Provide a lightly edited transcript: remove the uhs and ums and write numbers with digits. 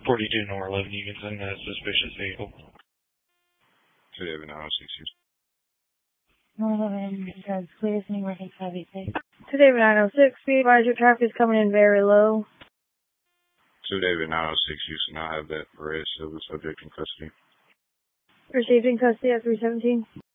42 Nor 11, you can send a suspicious vehicle. 2 David 906 Houston. Guys, clear to Northern 586. 2 David 906, be advised your traffic is coming in very low. 2 David 906 Houston, I have that red silver subject in custody. Received in custody at 317.